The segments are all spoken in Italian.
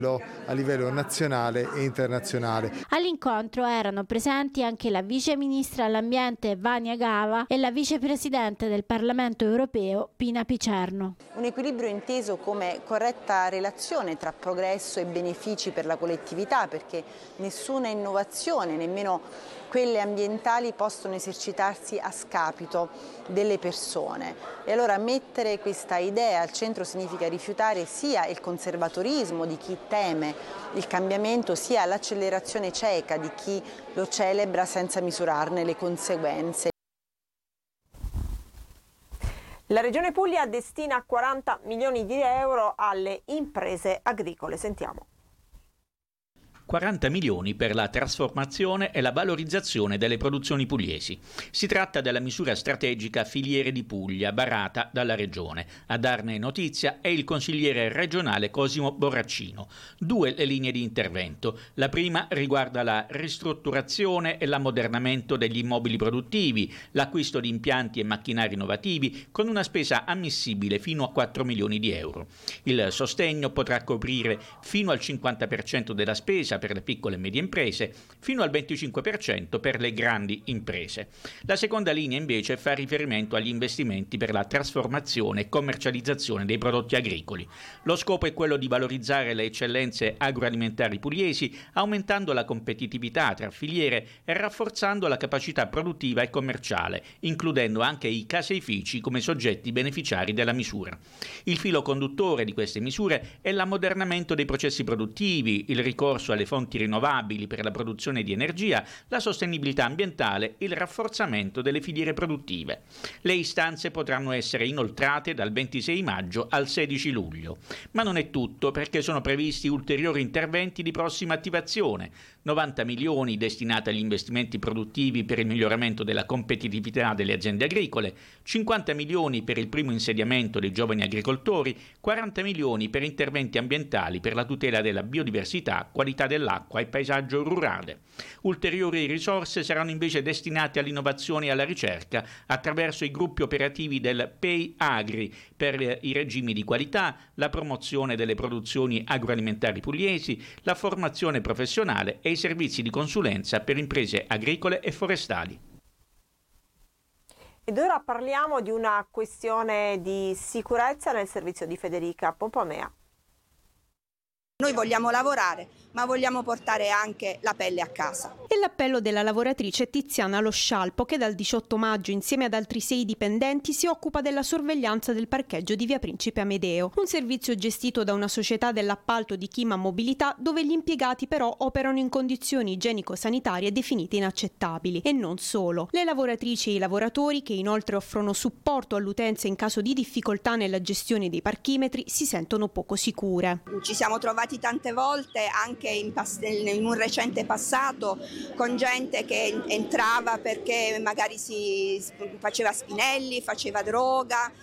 a livello nazionale e internazionale. All'incontro erano presenti anche la vice ministra all'ambiente Vania Gava e la vicepresidente del Parlamento europeo Pina Picerno. Un equilibrio inteso come corretta relazione tra progresso e benefici per la collettività, perché nessuna innovazione, nemmeno quelle ambientali, possono esercitarsi a scapito delle persone. E allora mettere questa idea al centro significa rifiutare sia il conservatorismo di chi teme il cambiamento, sia l'accelerazione cieca di chi lo celebra senza misurarne le conseguenze. La Regione Puglia destina 40 milioni di euro alle imprese agricole. Sentiamo. 40 milioni per la trasformazione e la valorizzazione delle produzioni pugliesi. Si tratta della misura strategica Filiere di Puglia, varata dalla Regione. A darne notizia è il consigliere regionale Cosimo Borraccino. 2 le linee di intervento. La prima riguarda la ristrutturazione e l'ammodernamento degli immobili produttivi, l'acquisto di impianti e macchinari innovativi con una spesa ammissibile fino a 4 milioni di euro. Il sostegno potrà coprire fino al 50% della spesa per le piccole e medie imprese, fino al 25% per le grandi imprese. La seconda linea invece fa riferimento agli investimenti per la trasformazione e commercializzazione dei prodotti agricoli. Lo scopo è quello di valorizzare le eccellenze agroalimentari pugliesi, aumentando la competitività tra filiere e rafforzando la capacità produttiva e commerciale, includendo anche i caseifici come soggetti beneficiari della misura. Il filo conduttore di queste misure è l'ammodernamento dei processi produttivi, il ricorso alle fonti rinnovabili per la produzione di energia, la sostenibilità ambientale, il rafforzamento delle filiere produttive. Le istanze potranno essere inoltrate dal 26 maggio al 16 luglio. Ma non è tutto, perché sono previsti ulteriori interventi di prossima attivazione. 90 milioni destinati agli investimenti produttivi per il miglioramento della competitività delle aziende agricole, 50 milioni per il primo insediamento dei giovani agricoltori, 40 milioni per interventi ambientali per la tutela della biodiversità, qualità dell'acqua e paesaggio rurale. Ulteriori risorse saranno invece destinate all'innovazione e alla ricerca attraverso i gruppi operativi del PEI Agri per i regimi di qualità, la promozione delle produzioni agroalimentari pugliesi, la formazione professionale e i servizi di consulenza per imprese agricole e forestali. Ed ora parliamo di una questione di sicurezza nel servizio di Federica Pompomea. Noi vogliamo lavorare, ma vogliamo portare anche la pelle a casa. È l'appello della lavoratrice Tiziana Lo Scialpo, che dal 18 maggio insieme ad altri 6 dipendenti si occupa della sorveglianza del parcheggio di via Principe Amedeo, un servizio gestito da una società dell'appalto di Chima Mobilità, dove gli impiegati però operano in condizioni igienico-sanitarie definite inaccettabili. E non solo. Le lavoratrici e i lavoratori, che inoltre offrono supporto all'utenza in caso di difficoltà nella gestione dei parchimetri, si sentono poco sicure. Ci siamo trovati tante volte anche in un recente passato con gente che entrava perché magari si faceva spinelli, faceva droga,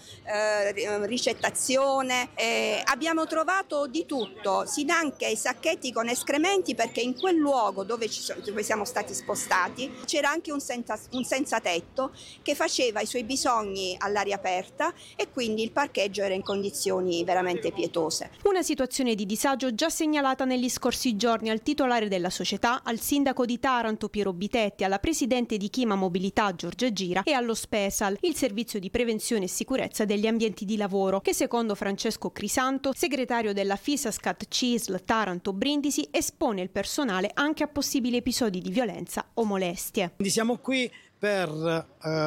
ricettazione. Abbiamo trovato di tutto, anche i sacchetti con escrementi, perché in quel luogo dove siamo stati spostati c'era anche un senza tetto che faceva i suoi bisogni all'aria aperta e quindi il parcheggio era in condizioni veramente pietose. Una situazione di disagio già segnalata negli scorsi giorni al titolare della società, al sindaco di Taranto Piero Bitetti, alla presidente di Chima Mobilità Giorgia Gira e allo Spesal, il servizio di prevenzione e sicurezza degli ambienti di lavoro, che secondo Francesco Crisanto, segretario della FISASCAT CISL Taranto Brindisi, espone il personale anche a possibili episodi di violenza o molestie. Quindi siamo qui per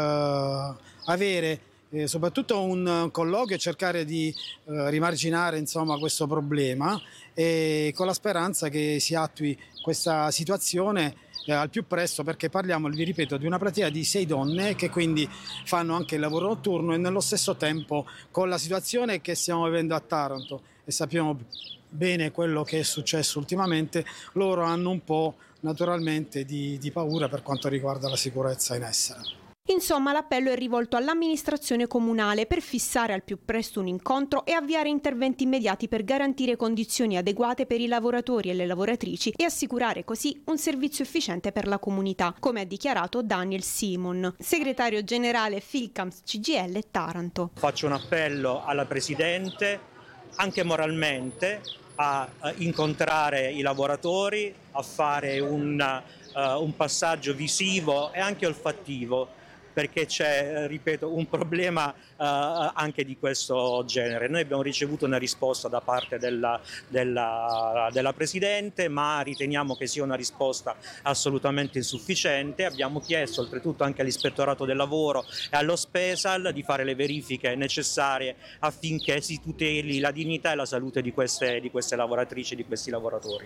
avere soprattutto un colloquio e cercare di rimarginare questo problema, e con la speranza che si attui questa situazione al più presto, perché parliamo, vi ripeto, di una platea di 6 donne che quindi fanno anche il lavoro notturno, e nello stesso tempo, con la situazione che stiamo vivendo a Taranto e sappiamo bene quello che è successo ultimamente, loro hanno un po' naturalmente di paura per quanto riguarda la sicurezza in essere. Insomma, l'appello è rivolto all'amministrazione comunale per fissare al più presto un incontro e avviare interventi immediati per garantire condizioni adeguate per i lavoratori e le lavoratrici e assicurare così un servizio efficiente per la comunità, come ha dichiarato Daniel Simon, segretario generale Filcams CGIL Taranto. Faccio un appello alla Presidente, anche moralmente, a incontrare i lavoratori, a fare un passaggio visivo e anche olfattivo, perché c'è, ripeto, un problema anche di questo genere. Noi abbiamo ricevuto una risposta da parte della Presidente, ma riteniamo che sia una risposta assolutamente insufficiente. Abbiamo chiesto oltretutto anche all'Ispettorato del Lavoro e allo Spesal di fare le verifiche necessarie affinché si tuteli la dignità e la salute di queste lavoratrici e di questi lavoratori.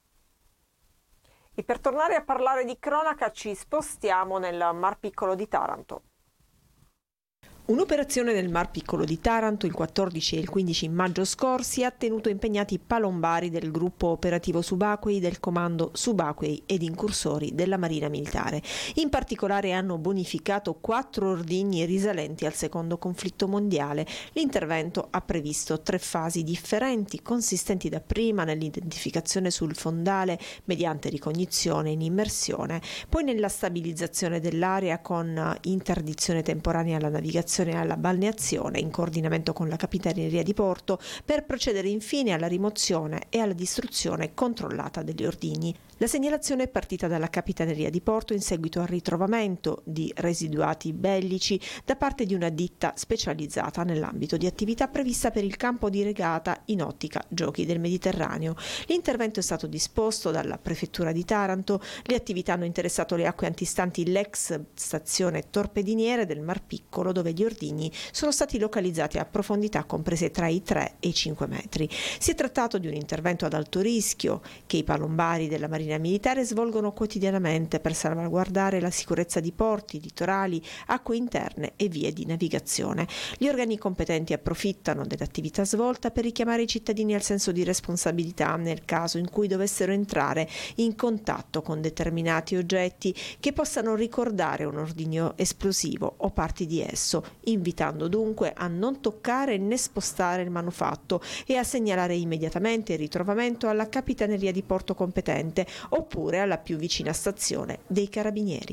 E per tornare a parlare di cronaca ci spostiamo nel Mar Piccolo di Taranto. Un'operazione nel Mar Piccolo di Taranto il 14 e il 15 maggio scorsi ha tenuto impegnati palombari del gruppo operativo subacquei del comando subacquei ed incursori della Marina Militare. In particolare hanno bonificato 4 ordigni risalenti al secondo conflitto mondiale. L'intervento ha previsto 3 fasi differenti, consistenti dapprima nell'identificazione sul fondale mediante ricognizione in immersione, poi nella stabilizzazione dell'area con interdizione temporanea alla navigazione e alla balneazione in coordinamento con la Capitaneria di Porto, per procedere infine alla rimozione e alla distruzione controllata degli ordigni. La segnalazione è partita dalla Capitaneria di Porto in seguito al ritrovamento di residuati bellici da parte di una ditta specializzata nell'ambito di attività prevista per il campo di regata in ottica Giochi del Mediterraneo. L'intervento è stato disposto dalla Prefettura di Taranto. Le attività hanno interessato le acque antistanti l'ex stazione torpediniere del Mar Piccolo, dove gli ordigni sono stati localizzati a profondità comprese tra i 3 e i 5 metri. Si è trattato di un intervento ad alto rischio che i palombari della Marina Militare svolgono quotidianamente per salvaguardare la sicurezza di porti, litorali, acque interne e vie di navigazione. Gli organi competenti approfittano dell'attività svolta per richiamare i cittadini al senso di responsabilità nel caso in cui dovessero entrare in contatto con determinati oggetti che possano ricordare un ordigno esplosivo o parti di esso, invitando dunque a non toccare né spostare il manufatto e a segnalare immediatamente il ritrovamento alla Capitaneria di Porto competente oppure alla più vicina stazione dei Carabinieri.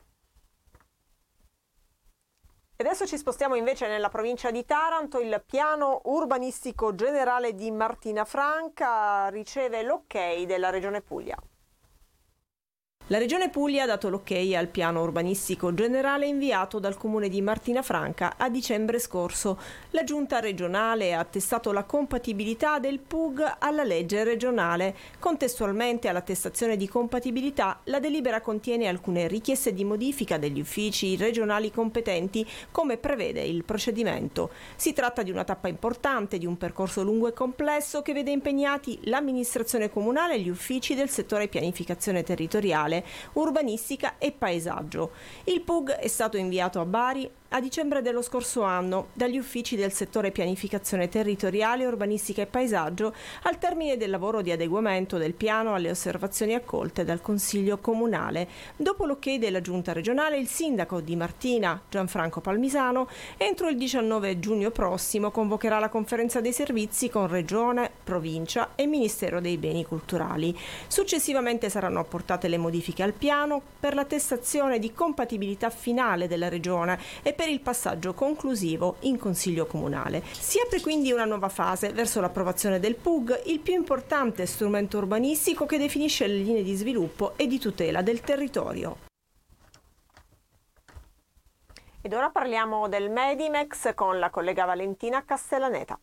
E adesso ci spostiamo invece nella provincia di Taranto. Il piano urbanistico generale di Martina Franca riceve l'ok della Regione Puglia. La Regione Puglia ha dato l'ok al piano urbanistico generale inviato dal Comune di Martina Franca a dicembre scorso. La Giunta regionale ha attestato la compatibilità del PUG alla legge regionale. Contestualmente all'attestazione di compatibilità, la delibera contiene alcune richieste di modifica degli uffici regionali competenti, come prevede il procedimento. Si tratta di una tappa importante di un percorso lungo e complesso che vede impegnati l'amministrazione comunale e gli uffici del settore pianificazione territoriale, urbanistica e paesaggio. Il PUG è stato inviato a Bari a dicembre dello scorso anno dagli uffici del settore pianificazione territoriale, urbanistica e paesaggio al termine del lavoro di adeguamento del piano alle osservazioni accolte dal Consiglio Comunale. Dopo l'ok della Giunta regionale, il sindaco di Martina, Gianfranco Palmisano, entro il 19 giugno prossimo convocherà la conferenza dei servizi con Regione, Provincia e Ministero dei Beni Culturali. Successivamente saranno apportate le modifiche al piano per l'attestazione di compatibilità finale della Regione e per il passaggio conclusivo in Consiglio Comunale. Si apre quindi una nuova fase verso l'approvazione del PUG, il più importante strumento urbanistico che definisce le linee di sviluppo e di tutela del territorio. Ed ora parliamo del Medimex con la collega Valentina Castellaneta.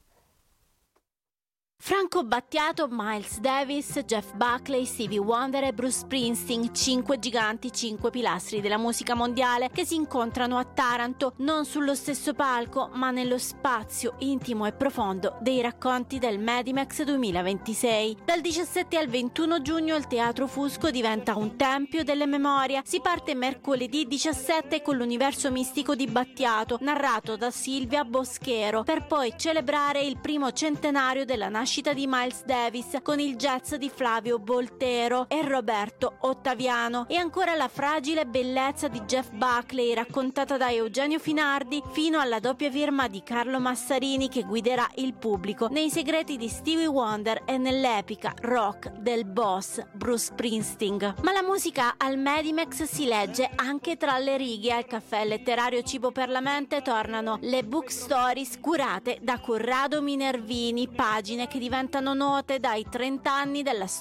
Franco Battiato, Miles Davis, Jeff Buckley, Stevie Wonder e Bruce Springsteen, 5 giganti, 5 pilastri della musica mondiale che si incontrano a Taranto, non sullo stesso palco, ma nello spazio intimo e profondo dei racconti del Medimex 2026. Dal 17 al 21 giugno il Teatro Fusco diventa un tempio delle memorie. Si parte mercoledì 17 con l'universo mistico di Battiato, narrato da Silvia Boschero, per poi celebrare il primo centenario della nascita di Miles Davis con il jazz di Flavio Boltero e Roberto Ottaviano, e ancora la fragile bellezza di Jeff Buckley raccontata da Eugenio Finardi, fino alla doppia firma di Carlo Massarini che guiderà il pubblico nei segreti di Stevie Wonder e nell'epica rock del boss Bruce Springsteen. Ma la musica al Medimex si legge anche tra le righe. Al caffè letterario Cibo per la Mente tornano le book stories curate da Corrado Minervini, pagine che diventano note dai 30 anni della storia